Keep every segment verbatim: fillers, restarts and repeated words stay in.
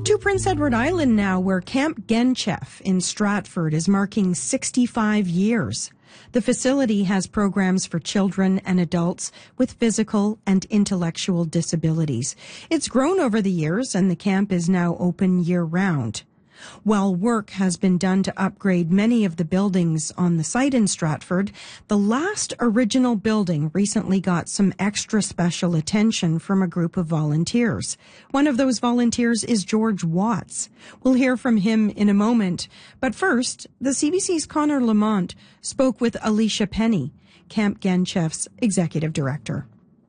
To Prince Edward Island now, where Camp Genchef in Stratford is marking sixty-five years. The facility has programs for children and adults with physical and intellectual disabilities. It's grown over the years, and the camp is now open year-round. While work has been done to upgrade many of the buildings on the site in Stratford, the last original building recently got some extra special attention from a group of volunteers. One of those volunteers is George Watts. We'll hear from him in a moment. But first, the C B C's Connor Lamont spoke with Alicia Penny, Camp Genchef's executive director.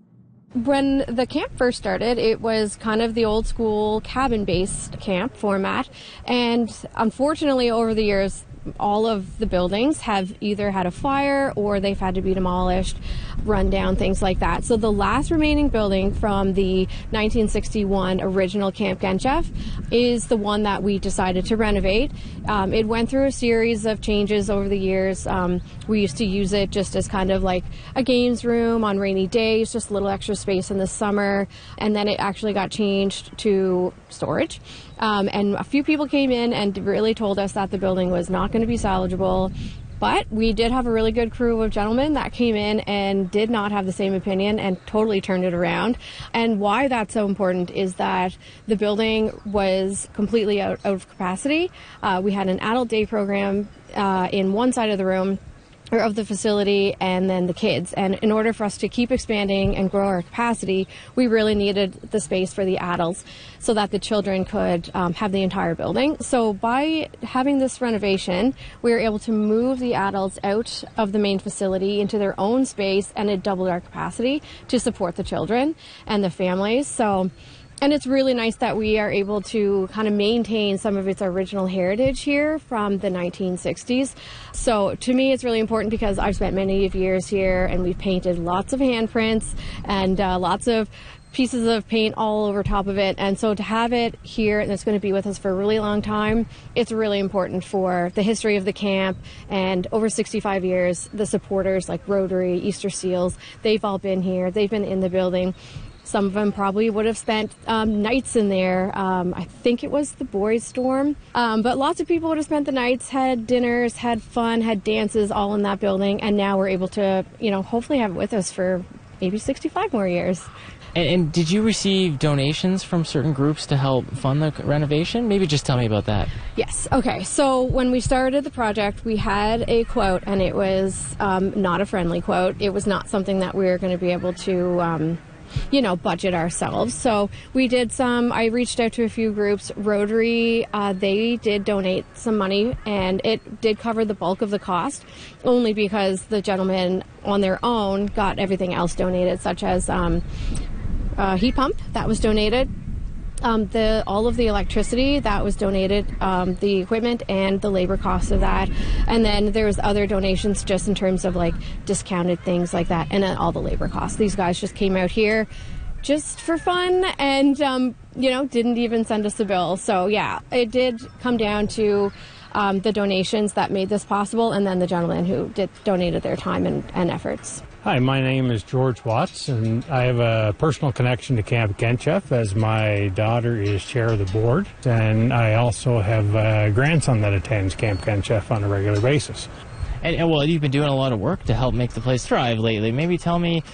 When the camp first started, it was kind of the old school cabin-based camp format, and unfortunately over the years all of the buildings have either had a fire or they've had to be demolished, run down, things like that. So the last remaining building from the nineteen sixty-one original Camp Genchef is the one that we decided to renovate. Um, it went through a series of changes over the years. Um, we used to use it just as kind of like a games room on rainy days, just a little extra space in the summer, and then it actually got changed to storage. Um, and a few people came in and really told us that the building was not going to be salvageable. But we did have a really good crew of gentlemen that came in and did not have the same opinion and totally turned it around. And why that's so important is that the building was completely out, out of capacity. Uh, we had an adult day program uh, in one side of the room, or of the facility, and then the kids. And in order for us to keep expanding and grow our capacity, we really needed the space for the adults so that the children could um, have the entire building. So by having this renovation, we were able to move the adults out of the main facility into their own space, and it doubled our capacity to support the children and the families. So And it's really nice that we are able to kind of maintain some of its original heritage here from the nineteen sixties. So to me, it's really important because I've spent many of years here, and we've painted lots of handprints and uh, lots of pieces of paint all over top of it. And so to have it here, and it's going to be with us for a really long time, it's really important for the history of the camp. And over sixty-five years, the supporters like Rotary, Easter Seals, they've all been here. They've been in the building. Some of them probably would have spent um, nights in there. Um, I think it was the Boys Storm. Um, but lots of people would have spent the nights, had dinners, had fun, had dances all in that building. And now we're able to, you know, hopefully have it with us for maybe sixty-five more years. And, and did you receive donations from certain groups to help fund the renovation? Maybe just tell me about that. Yes. Okay. So when we started the project, we had a quote, and it was um, not a friendly quote. It was not something that we were going to be able to Um, you know, budget ourselves. So we did some, I reached out to a few groups. Rotary, uh, they did donate some money, and it did cover the bulk of the cost, only because the gentlemen on their own got everything else donated, such as um, a heat pump that was donated. Um, the all of the electricity that was donated, um, the equipment and the labor costs of that, and then there was other donations just in terms of like discounted things like that, and then all the labor costs. These guys just came out here just for fun, and um, you know, didn't even send us a bill. So yeah, it did come down to um, the donations that made this possible, and then the gentlemen who did donated their time and, and efforts. Hi, my name is George Watts, and I have a personal connection to Camp Genchef as my daughter is chair of the board, and I also have a grandson that attends Camp Genchef on a regular basis. And, and well, you've been doing a lot of work to help make the place thrive lately. Maybe tell me